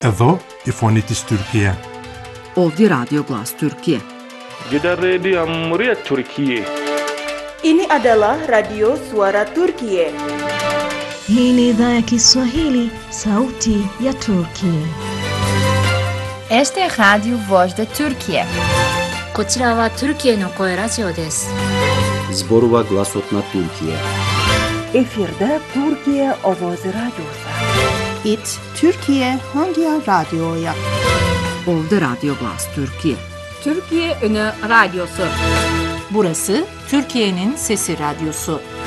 Εδώ η φωνή της Τουρκία. Ovdje Radio Glas Türkiye. Gidan rediyon muryar Türkiye. Ini adalah Radio Suara Turkiye. Hii ni idhaa ya Kiswahili, sauti ya Turkiye. Este es Radio Voz de Turkiye. こちらはトルキエの声ラジオです。 Zborova Glasotna Türkiye. Efirde Türkiye Ovozi Radyosu. İt Türkiye Hangi Radyo'ya? Ovdje Radio Glas Türkiye. Türkiye Ünü Radyosu. Burası Türkiye'nin Sesi Radyosu.